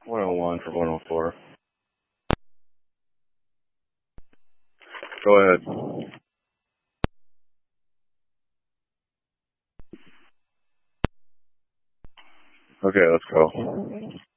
101 for 104. Go ahead. Okay, let's go.